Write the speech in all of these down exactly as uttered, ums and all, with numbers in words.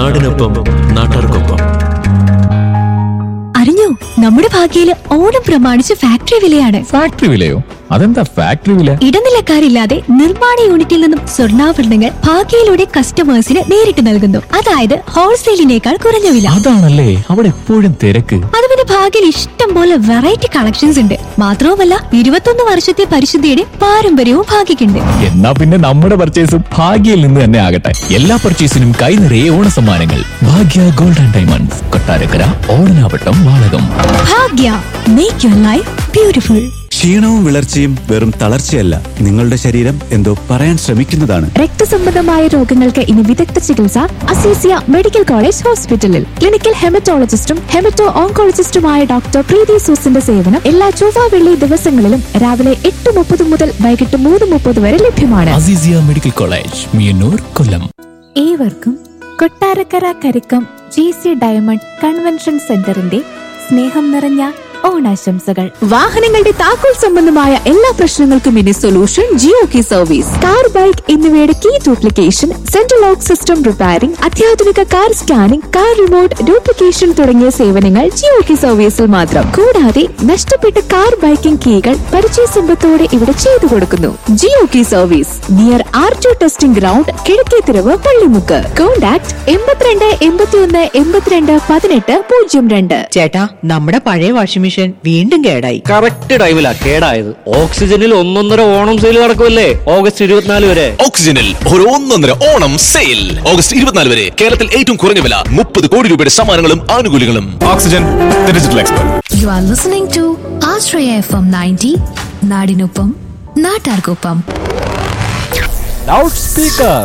നാടിനൊപ്പം നാട്ടാർക്കൊപ്പം. അറിഞ്ഞോ, നമ്മുടെ ഭാഗ്യയില് ഓണം പ്രമാണിച്ച് ഫാക്ടറി വിലയാണ്. ഫാക്ടറി വിലയോ? അതെന്താ ഫാക്ടറി വില? ഇടനിലക്കാരില്ലാതെ നിർമ്മാണ യൂണിറ്റിൽ നിന്നും സ്വർണ്ണാഭരണങ്ങൾ ഭാഗ്യയിലൂടെ കസ്റ്റമേഴ്സിന് നേരിട്ട് നൽകുന്നു. അതായത് ഹോൾസെയിലിനേക്കാൾ കുറഞ്ഞ വില. അതാണല്ലേ അവിടെ എപ്പോഴും തിരക്ക്. അത് പിന്നെ ഭാഗ്യയിൽ ഇഷ്ടം പോലെ വെറൈറ്റി കളക്ഷൻസ് ഉണ്ട്. മാത്രവുമല്ല, ഇരുപത്തൊന്ന് വർഷത്തെ പരിശുദ്ധിയുടെ പാരമ്പര്യവും ഭാഗ്യക്കുണ്ട്. എന്നാ പിന്നെ നമ്മുടെ പർച്ചേസ് ഭാഗ്യയിൽ നിന്ന് തന്നെ ആകട്ടെ. എല്ലാ പർച്ചേസിനും കൈ നിറയെ ഓണസമ്മാനങ്ങൾ. ഭാഗ്യ gold and diamonds, Kottarakkara, Odanavattam, Valakom. Bhagya, make your life beautiful. ക്ഷീണവും വിളർച്ചയും വെറും തളർച്ചയല്ല, നിങ്ങളുടെ ശരീരം എന്തോ പറയാൻ ശ്രമിക്കുന്നതാണ്. രക്തസംബന്ധമായ രോഗങ്ങൾക്ക് ഇനി വിദഗ്ധ ചികിത്സ അസീസിയ മെഡിക്കൽ കോളേജ് ഹോസ്പിറ്റലിൽ. ക്ലിനിക്കൽ ഹെമറ്റോളജിസ്റ്റും ഹെമറ്റോ ഓങ്കോളജിസ്റ്റുമായ ഡോക്ടർ പ്രീതി സൂസിന്റെ സേവനം എല്ലാ ചൊവ്വ വെള്ളി ദിവസങ്ങളിലും രാവിലെ എട്ട് മുപ്പത് മുതൽ വൈകിട്ട് മൂന്ന് മുപ്പത് വരെ ലഭ്യമാണ്. അസീസിയ മെഡിക്കൽ കോളേജ്, മിയന്നൂർ, കൊല്ലം. ഏവർക്കും Kottarakkara Karikkam G C diamond convention സെന്ററിന്റെ സ്നേഹം നിറഞ്ഞ ഓണാശംസകൾ. വാഹനങ്ങളുടെ താക്കോൽ സംബന്ധമായ എല്ലാ പ്രശ്നങ്ങൾക്കും ഇനി solution Jio key service. Car, bike എന്നിവയുടെ key duplication, central lock system repairing, അത്യാധുനിക car scanning, car remote duplication തുടങ്ങിയ സേവനങ്ങൾ ജിയോ കീ സർവീസിൽ മാത്രം. കൂടാതെ നഷ്ടപ്പെട്ട കാർ, ബൈക്കിംഗ് കീകൾ പരിചയസമ്പത്തോടെ ഇവിടെ ചെയ്തു കൊടുക്കുന്നു. Jio key service near R to testing ground, Kizhakkethiruvu, Pallimukku. Contact എൺപത്തിരണ്ട് എൺപത്തിയൊന്ന് എൺപത്തിരണ്ട് പതിനെട്ട് പൂജ്യം രണ്ട്. ചേട്ടാ, നമ്മുടെ പഴയ വാഷിംഗ് വീണ്ടും കേടായി. കറക്റ്റ് ടൈമിലാ കേടായത്. ഓക്സിജനിൽ ഒന്നൊന്നര ഓണം സെയിൽ നടക്കുമല്ലേ ഓഗസ്റ്റ് ഇരുപത്തിനാല് വരെ. ഓക്സിജനിൽ ഒരു ഒന്നൊന്നര ഓണം സെയിൽ ഓഗസ്റ്റ് ഇരുപത്തിനാല് വരെ. കേരളത്തിൽ ഏറ്റവും കുറഞ്ഞ വില, മുപ്പത് കോടി രൂപയുടെ സമ്മാനങ്ങളും ആനുകൂല്യങ്ങളും. Oxygen, digital expert. You are listening to Ashraya F M ninety, നാടിനൊപ്പം നാട്ടാർക്കൊപ്പം. Loud speaker.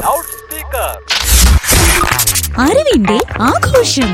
അറിവിന്റെ ആഘോഷം.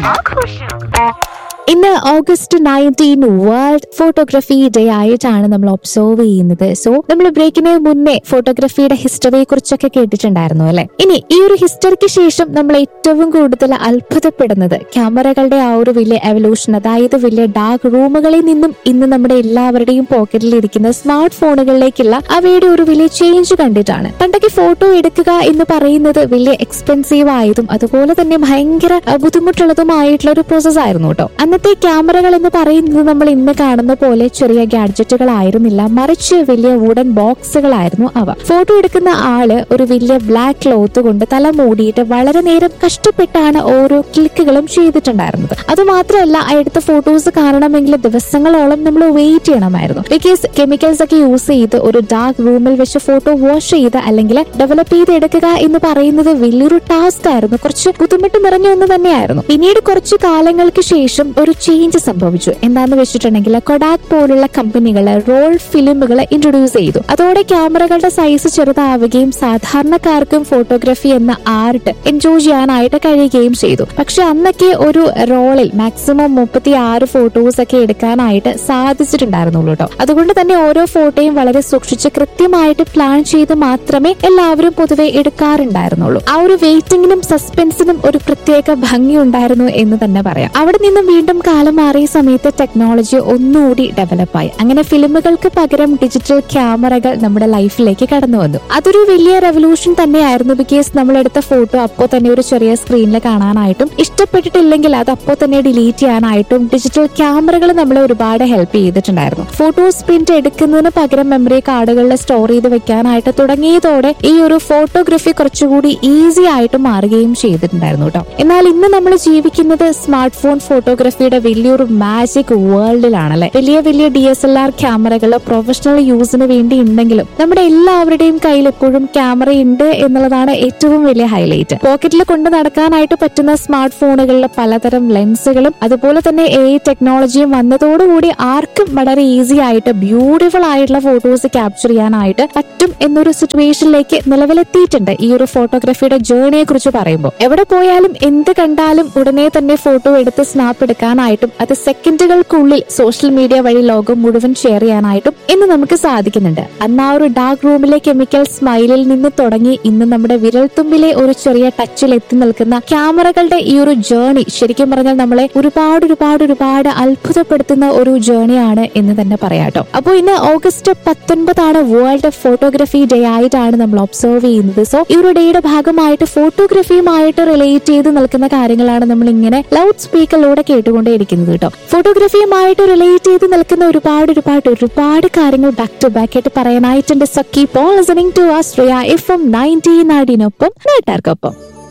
ഇന്ന് August nineteen world photography day ആയിട്ടാണ് നമ്മൾ ഒബ്സർവ് ചെയ്യുന്നത്. സോ നമ്മൾ ബ്രേക്കിന് മുന്നേ ഫോട്ടോഗ്രാഫിയുടെ ഹിസ്റ്ററിയെ കുറിച്ചൊക്കെ കേട്ടിട്ടുണ്ടായിരുന്നു അല്ലെ. ഇനി ഈ ഒരു ഹിസ്റ്ററിക്ക് ശേഷം നമ്മൾ ഏറ്റവും കൂടുതൽ അത്ഭുതപ്പെടുന്നത് ക്യാമറകളുടെ ആ ഒരു വലിയ എവല്യൂഷൻ, അതായത് വലിയ ഡാർക്ക് റൂമുകളിൽ നിന്നും ഇന്ന് നമ്മുടെ എല്ലാവരുടെയും പോക്കറ്റിൽ ഇരിക്കുന്ന സ്മാർട്ട് ഫോണുകളിലേക്കുള്ള അവയുടെ ഒരു വലിയ ചേഞ്ച് കണ്ടിട്ടാണ്. പണ്ടൊക്കെ ഫോട്ടോ എടുക്കുക എന്ന് പറയുന്നത് വലിയ എക്സ്പെൻസീവ് ആയതും അതുപോലെ തന്നെ ഭയങ്കര ബുദ്ധിമുട്ടുള്ളതുമായിട്ടുള്ള ഒരു പ്രോസസ് ആയിരുന്നു കേട്ടോ. അന്നത്തെ ക്യാമറകൾ എന്ന് പറയുന്നത് നമ്മൾ ഇന്ന് കാണുന്ന പോലെ ചെറിയ ഗാഡ്ജറ്റുകളായിരുന്നില്ല, മറിച്ച് വലിയ വുഡൻ ബോക്സുകളായിരുന്നു അവ. ഫോട്ടോ എടുക്കുന്ന ആള് ഒരു വലിയ ബ്ലാക്ക് ക്ലോത്ത് കൊണ്ട് തല മൂടിയിട്ട് വളരെ നേരം കഷ്ടപ്പെട്ടാണ് ഓരോ ക്ലിക്കുകളും ചെയ്തിട്ടുണ്ടായിരുന്നത്. അതുമാത്രമല്ല, എടുത്ത ഫോട്ടോസ് കാണണമെങ്കിൽ ദിവസങ്ങളോളം നമ്മൾ വെയിറ്റ് ചെയ്യണമായിരുന്നു. ബിക്കോസ് കെമിക്കൽസ് ഒക്കെ യൂസ് ചെയ്ത് ഒരു ഡാർക്ക് റൂമിൽ വെച്ച് ഫോട്ടോ വാഷ് ചെയ്ത് അല്ലെങ്കിൽ ഡെവലപ്പ് ചെയ്ത് എടുക്കുക എന്ന് പറയുന്നത് വലിയൊരു ടാസ്ക് ആയിരുന്നു, കുറച്ച് ബുദ്ധിമുട്ട് നിറഞ്ഞ ഒന്ന് തന്നെയായിരുന്നു. പിന്നീട് കുറച്ചു കാലങ്ങൾക്ക് ശേഷം ഒരു ചേഞ്ച് സംഭവിച്ചു. എന്താന്ന് വെച്ചിട്ടുണ്ടെങ്കിൽ കൊഡാക് പോലുള്ള കമ്പനികൾ റോൾ ഫിലിമുകൾ ഇൻട്രൊഡ്യൂസ് ചെയ്തു. അതോടെ ക്യാമറകളുടെ സൈസ് ചെറുതാവുകയും സാധാരണക്കാർക്കും ഫോട്ടോഗ്രാഫി എന്ന ആർട്ട് എൻജോയ് ചെയ്യാനായിട്ട് കഴിയുകയും ചെയ്തു. പക്ഷെ അന്നൊക്കെ ഒരു റോളിൽ മാക്സിമം മുപ്പത്തി ആറ് ഫോട്ടോസ് ഒക്കെ എടുക്കാനായിട്ട് സാധിച്ചിട്ടുണ്ടായിരുന്നുള്ളൂ കേട്ടോ. അതുകൊണ്ട് തന്നെ ഓരോ ഫോട്ടോയും വളരെ സൂക്ഷിച്ച് കൃത്യമായിട്ട് പ്ലാൻ ചെയ്ത് മാത്രമേ എല്ലാവരും പൊതുവെ എടുക്കാറുണ്ടായിരുന്നുള്ളൂ. ആ ഒരു വെയിറ്റിംഗിനും സസ്പെൻസിനും ഒരു പ്രത്യേക ഭംഗി ഉണ്ടായിരുന്നു എന്ന് തന്നെ പറയാം. അവിടെ നിന്നും വീണ്ടും കാലം മാറിയ സമയത്ത് ടെക്നോളജി ഒന്നുകൂടി ഡെവലപ്പായി. അങ്ങനെ ഫിലിമുകൾക്ക് പകരം ഡിജിറ്റൽ ക്യാമറകൾ നമ്മുടെ ലൈഫിലേക്ക് കടന്നു വന്നു. അതൊരു വലിയ റെവല്യൂഷൻ തന്നെയായിരുന്നു. ബിക്കോസ് നമ്മൾ എടുത്ത ഫോട്ടോ അപ്പോൾ തന്നെ ഒരു ചെറിയ സ്ക്രീനിൽ കാണാനായിട്ടും ഇഷ്ടപ്പെട്ടിട്ടില്ലെങ്കിൽ അത് അപ്പോൾ തന്നെ ഡിലീറ്റ് ചെയ്യാനായിട്ടും ഡിജിറ്റൽ ക്യാമറകൾ നമ്മളെ ഒരുപാട് ഹെൽപ്പ് ചെയ്തിട്ടുണ്ടായിരുന്നു. ഫോട്ടോസ് പ്രിന്റ് എടുക്കുന്നതിന് പകരം മെമ്മറി കാർഡുകളിൽ സ്റ്റോർ ചെയ്ത് വെക്കാനായിട്ട് തുടങ്ങിയതോടെ ഈ ഒരു ഫോട്ടോഗ്രാഫി കുറച്ചുകൂടി ഈസി ആയിട്ട് മാറുകയും ചെയ്തിട്ടുണ്ടായിരുന്നു കേട്ടോ. എന്നാൽ ഇന്ന് നമ്മൾ ജീവിക്കുന്നത് സ്മാർട്ട് ഫോൺ ഫോട്ടോഗ്രാഫിയുടെ വലിയൊരു മാജിക് വേൾഡിലാണല്ലേ. വലിയ വലിയ ഡി എസ് എൽ ആർ ക്യാമറകൾ പ്രൊഫഷണൽ യൂസിന് വേണ്ടി ഉണ്ടെങ്കിലും നമ്മുടെ എല്ലാവരുടെയും കയ്യിൽ എപ്പോഴും ക്യാമറ ഉണ്ട് എന്നുള്ളതാണ് ഏറ്റവും വലിയ ഹൈലൈറ്റ്. പോക്കറ്റിൽ കൊണ്ട് നടക്കാനായിട്ട് പറ്റുന്ന സ്മാർട്ട് ഫോണുകളിൽ പലതരം ലെൻസുകളും അതുപോലെ തന്നെ എ ഐ ടെക്നോളജിയും വന്നതോടുകൂടി ആർക്കും വളരെ ഈസി ആയിട്ട് ബ്യൂട്ടിഫുൾ ആയിട്ടുള്ള ഫോട്ടോസ് ക്യാപ്ചർ ചെയ്യാനായിട്ട് പറ്റും എന്നൊരു സിറ്റുവേഷനിലേക്ക് നിലവിലെത്തിയിട്ടുണ്ട്. ഈ ഒരു ഫോട്ടോഗ്രാഫിയുടെ ജേർണിയെ കുറിച്ച് പറയുമ്പോൾ എവിടെ പോയാലും എന്ത് കണ്ടാലും ഉടനെ തന്നെ ഫോട്ടോ എടുത്ത് സ്നാപ്പ് എടുക്കാൻ കാണാനായിട്ടും അത് സെക്കൻഡുകൾക്കുള്ളിൽ സോഷ്യൽ മീഡിയ വഴി ലോകം മുഴുവൻ ഷെയർ ചെയ്യാനായിട്ടും ഇന്ന് നമുക്ക് സാധിക്കുന്നുണ്ട്. അന്ന് ആ ഒരു ഡാർക്ക് റൂമിലെ കെമിക്കൽ സ്മൈലിൽ നിന്ന് തുടങ്ങി ഇന്ന് നമ്മുടെ വിരൽത്തുമ്പിലെ ഒരു ചെറിയ ടച്ചിൽ എത്തി നിൽക്കുന്ന ക്യാമറകളുടെ ഈ ഒരു ജേർണി ശരിക്കും പറഞ്ഞാൽ നമ്മളെ ഒരുപാട് ഒരുപാട് ഒരുപാട് അത്ഭുതപ്പെടുത്തുന്ന ഒരു ജേർണിയാണ് എന്ന് തന്നെ പറയാട്ടോ. അപ്പോൾ ഇന്ന് ഓഗസ്റ്റ് പത്തൊൻപതാണ് വേൾഡ് ഫോട്ടോഗ്രാഫി ഡേ ആയിട്ടാണ് നമ്മൾ ഒബ്സർവ് ചെയ്യുന്നത്. സോ ഈ ഒരു ഡേയുടെ ഭാഗമായിട്ട് ഫോട്ടോഗ്രാഫിയുമായിട്ട് റിലേറ്റ് ചെയ്ത് നിൽക്കുന്ന കാര്യങ്ങളാണ് നമ്മൾ ഇങ്ങനെ ലൗഡ് സ്പീക്കറിലൂടെ കേട്ടുകൊണ്ടേയിരിക്കുന്നത് കേട്ടോ. ഫോട്ടോഗ്രാഫിയുമായിട്ട് റിലേറ്റ് ചെയ്ത് നിൽക്കുന്ന ഒരുപാട് ഒരുപാട് ഒരുപാട് കാര്യങ്ങൾ ബാക്ക് ടു ബാക്ക് ആയിട്ട് പറയാനായിട്ടുണ്ട്. So keep on listening to Austria F M ninety നാടിനൊപ്പം നാട്ടാർക്കൊപ്പം.